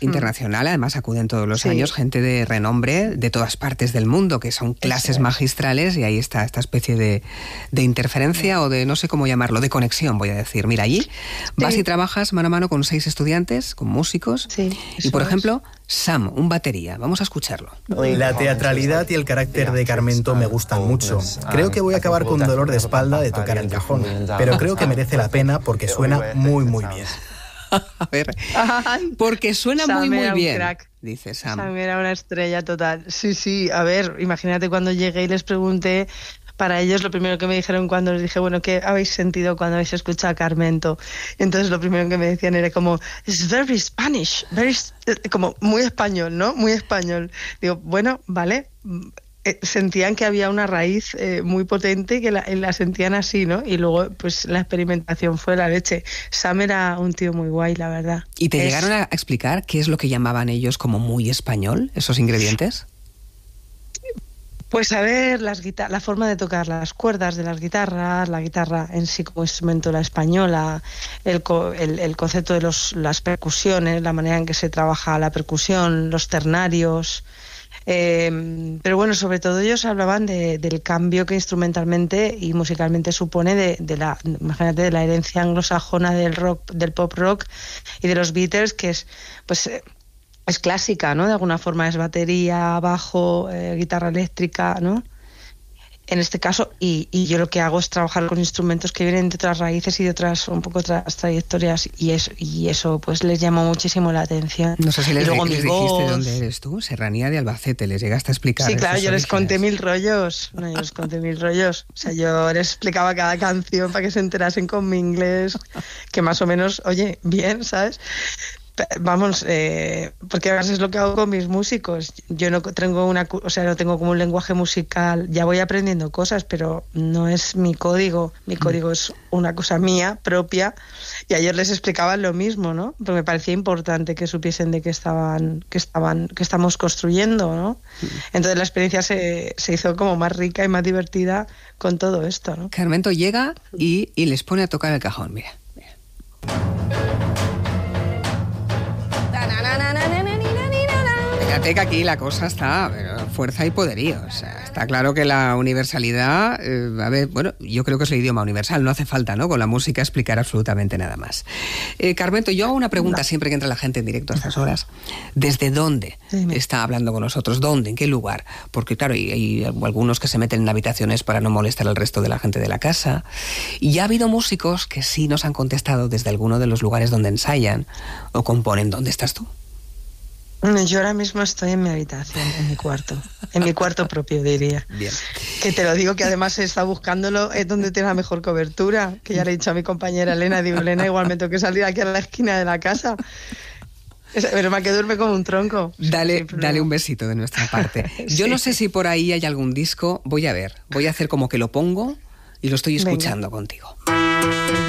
internacional, además acuden todos los años gente de renombre de todas partes del mundo, que son clases magistrales, y ahí está esta especie de interferencia o de, no sé cómo llamarlo, de conexión, voy a decir. Mira, allí vas y trabajas mano a mano con 6 estudiantes, con músicos, y por ejemplo, Sam, un batería. Vamos a escucharlo. La teatralidad y el carácter de Carmento me gustan mucho. Creo que voy a acabar con dolor de espalda de tocar el cajón, pero creo que merece la pena porque suena muy, muy bien. A ver, porque suena Sam muy era bien, un crack. dice Sam. Sam era una estrella total. Sí, a ver, imagínate cuando llegué y les pregunté, para ellos lo primero que me dijeron cuando les dije, bueno, ¿qué habéis sentido cuando habéis escuchado a Carmento? Entonces lo primero que me decían era como, it's very Spanish, como muy español, ¿no? Muy español. Digo, bueno, vale. Sentían que había una raíz muy potente, que la sentían así, ¿no? Y luego, pues, la experimentación fue la leche. Sam era un tío muy guay, la verdad. ¿Y te llegaron a explicar qué es lo que llamaban ellos como muy español, esos ingredientes? Pues a ver, la forma de tocar las cuerdas de las guitarras, la guitarra en sí como instrumento, la española, el concepto de las percusiones, la manera en que se trabaja la percusión, los ternarios. Pero bueno, sobre todo ellos hablaban del cambio que instrumentalmente y musicalmente supone imagínate, de la herencia anglosajona del rock, del pop rock y de los Beatles, que es clásica, ¿no? De alguna forma es batería, bajo, guitarra eléctrica, ¿no? En este caso, y yo lo que hago es trabajar con instrumentos que vienen de otras raíces y de otras trayectorias, y eso pues les llamó muchísimo la atención. No sé si les dijiste dónde eres tú, Serranía de Albacete, les llegaste a explicar. Sí, claro, yo orígenes. les conté mil rollos. O sea, yo les explicaba cada canción para que se enterasen con mi inglés, que más o menos, oye, bien, ¿sabes? Vamos, porque además es lo que hago con mis músicos. Yo no tengo no tengo como un lenguaje musical. Ya voy aprendiendo cosas, pero no es mi código. Mi código es una cosa mía, propia. Y ayer les explicaba lo mismo, ¿no? Porque me parecía importante que supiesen de qué estamos construyendo, ¿no? Entonces la experiencia se hizo como más rica y más divertida con todo esto, ¿no? Carmento llega y les pone a tocar el cajón, mira. Fíjate que aquí la cosa está fuerza y poderío. O sea, está claro que la universalidad, yo creo que es el idioma universal, no hace falta, ¿no?, con la música explicar absolutamente nada más. Carmento, yo hago una pregunta siempre que entra la gente en directo a estas horas. ¿Desde dónde está hablando con nosotros? ¿Dónde? ¿En qué lugar? Porque claro, hay algunos que se meten en habitaciones para no molestar al resto de la gente de la casa. Y ya ha habido músicos que sí nos han contestado desde alguno de los lugares donde ensayan o componen. ¿Dónde estás tú? Yo ahora mismo estoy en mi habitación, en mi cuarto propio, diría. Bien. Que te lo digo, que además he estado buscándolo, es donde tiene la mejor cobertura, que ya le he dicho a mi compañera Elena, digo, Elena, igual me tengo que salir aquí a la esquina de la casa. Pero me que duerme como un tronco. Dale un besito de nuestra parte. Yo no sé si por ahí hay algún disco, voy a hacer como que lo pongo y lo estoy escuchando contigo.